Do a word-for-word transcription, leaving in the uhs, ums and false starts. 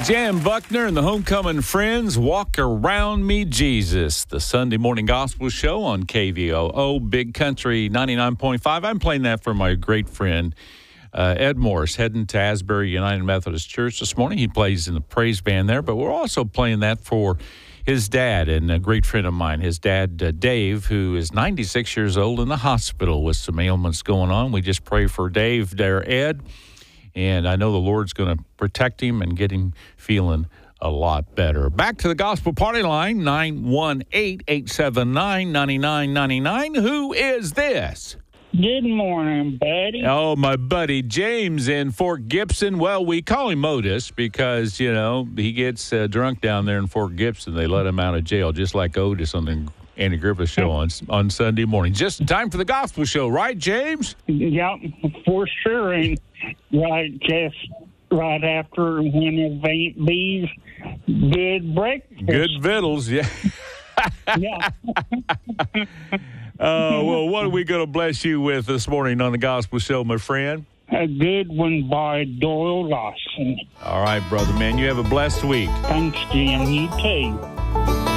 Jan Buckner and the Homecoming Friends, Walk Around Me, Jesus, the Sunday morning gospel show on K V O O, Big Country ninety-nine point five. I'm playing that for my great friend, uh, Ed Morris, heading to Asbury United Methodist Church this morning. He plays in the praise band there, but we're also playing that for his dad and a great friend of mine, his dad, uh, Dave, who is ninety-six years old in the hospital with some ailments going on. We just pray for Dave there, Ed. And I know the Lord's going to protect him and get him feeling a lot better. Back to the Gospel Party Line, nine one eight, eight seven nine, nine nine nine nine. Who is this? Good morning, buddy. Oh, my buddy James in Fort Gibson. Well, we call him Otis because, you know, he gets uh, drunk down there in Fort Gibson. They let him out of jail, just like Otis on the Andy Griffith Show on on Sunday morning. Just in time for the gospel show, right, James? Yep, for sure. And right, just right after one of Aunt B's good breakfast. Good victuals, yeah. Yeah. Uh, well, what are we going to bless you with this morning on the gospel show, my friend? A good one by Doyle Lawson. All right, brother, man. You have a blessed week. Thanks, Jim. You too.